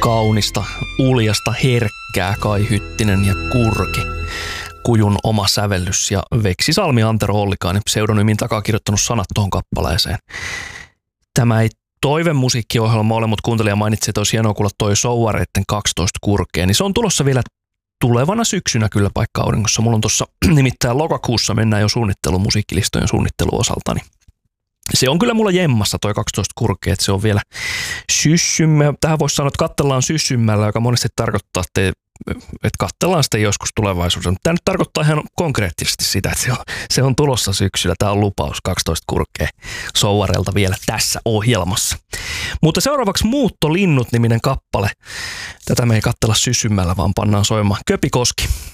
kaunista, uljasta, herkkää Kai Hyttinen ja Kurki. Kujun oma sävellys ja Veksisalmi Antero Ollikainen pseudonymin takaa kirjoittanut sanat tuohon kappaleeseen. Tämä ei toivemusiikkiohjelma ole, mutta kuuntelija mainitsi, että olisi hienoa kuulla toi Souvareitten 12 kurkea, niin se on tulossa vielä tulevana syksynä kyllä paikka auringossa. Mulla on tuossa nimittäin lokakuussa mennään jo musiikkilistojen suunnitteluosalta, niin se on kyllä mulla jemmassa toi 12 kurkea, että se on vielä syssymmä. Tähän voisi sanoa, että katsellaan syssymmällä, joka monesti tarkoittaa, että katsellaan sitten joskus tulevaisuudessa. Tämä nyt tarkoittaa ihan konkreettisesti sitä, että se on tulossa syksyllä. Tämä on lupaus 12 kurkea Souvarelta vielä tässä ohjelmassa. Mutta seuraavaksi Muuttolinnut-niminen kappale. Tätä me ei katsella syssymmällä, vaan pannaan soimaan Köpi Koski.